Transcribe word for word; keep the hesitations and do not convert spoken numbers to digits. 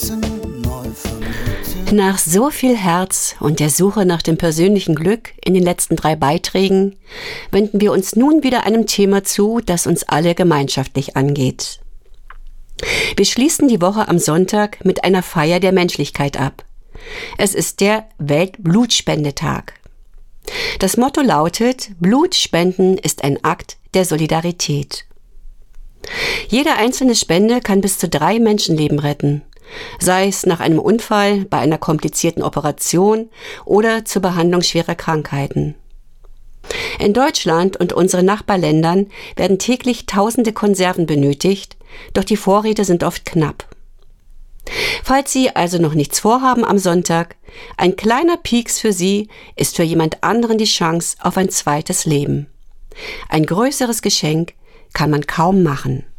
Nach so viel Herz und der Suche nach dem persönlichen Glück in den letzten drei Beiträgen wenden wir uns nun wieder einem Thema zu, das uns alle gemeinschaftlich angeht. Wir schließen die Woche am Sonntag mit einer Feier der Menschlichkeit ab. Es ist der Weltblutspendetag. Das Motto lautet: Blutspenden ist ein Akt der Solidarität. Jede einzelne Spende kann bis zu drei Menschenleben retten, sei es nach einem Unfall, bei einer komplizierten Operation oder zur Behandlung schwerer Krankheiten. In Deutschland und unseren Nachbarländern werden täglich tausende Konserven benötigt, doch die Vorräte sind oft knapp. Falls Sie also noch nichts vorhaben am Sonntag, ein kleiner Pieks für Sie ist für jemand anderen die Chance auf ein zweites Leben. Ein größeres Geschenk kann man kaum machen.